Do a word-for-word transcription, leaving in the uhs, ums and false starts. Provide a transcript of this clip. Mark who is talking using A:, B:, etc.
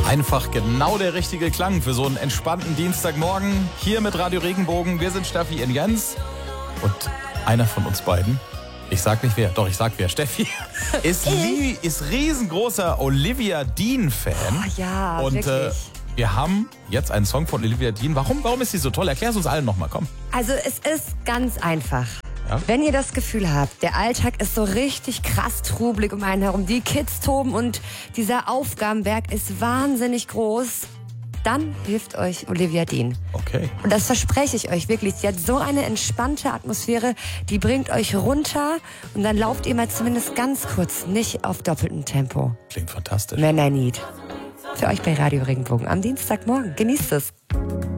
A: Einfach genau der richtige Klang für so einen entspannten Dienstagmorgen. Hier mit Radio Regenbogen. Wir sind Steffi und Jens. Und einer von uns beiden, ich sag nicht wer, doch ich sag wer, Steffi, ist, lie- ist riesengroßer Olivia Dean-Fan.
B: Oh ja,
A: und
B: wirklich.
A: Äh, wir haben jetzt einen Song von Olivia Dean. Warum, warum ist sie so toll? Erklär es uns allen nochmal, komm.
B: Also es ist ganz einfach.
A: Ja?
B: Wenn ihr das Gefühl habt, der Alltag ist so richtig krass trubelig um einen herum, die Kids toben und dieser Aufgabenberg ist wahnsinnig groß, dann hilft euch Olivia Dean.
A: Okay.
B: Und das verspreche ich euch wirklich. Sie hat so eine entspannte Atmosphäre, die bringt euch runter und dann lauft ihr mal zumindest ganz kurz nicht auf doppeltem Tempo.
A: Klingt fantastisch.
B: Man I Need. Für euch bei Radio Regenbogen am Dienstagmorgen. Genießt es.